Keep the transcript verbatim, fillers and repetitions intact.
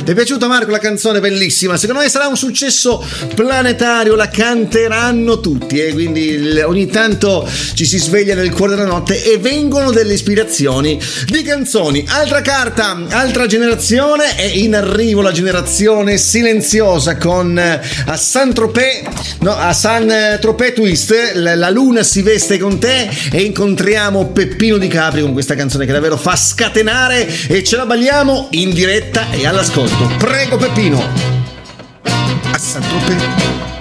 Ti è piaciuta, Marco, la canzone? Bellissima, secondo me sarà un successo planetario, la canteranno tutti, eh? Quindi ogni tanto ci si sveglia nel cuore della notte e vengono delle ispirazioni di canzoni. Altra carta, altra generazione, è in arrivo la generazione silenziosa con a Saint-Tropez, no, a Saint-Tropez Twist, la, la luna si veste con te, e incontriamo Peppino Di Capri con questa canzone che davvero fa scatenare, e ce la balliamo in diretta e all'ascolto. Prego Peppino. A Saint-Tropez.